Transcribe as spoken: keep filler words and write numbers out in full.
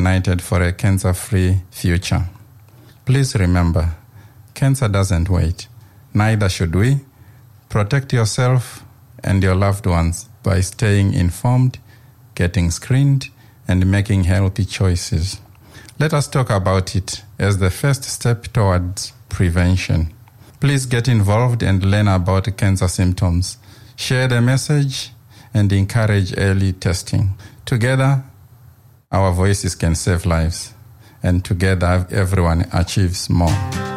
united for a cancer-free future. Please remember, cancer doesn't wait. Neither should we. Protect yourself and your loved ones by staying informed, getting screened, and making healthy choices. Let us talk about it as the first step towards prevention. Please get involved and learn about cancer symptoms. Share the message and encourage early testing. Together, our voices can save lives, and together everyone achieves more.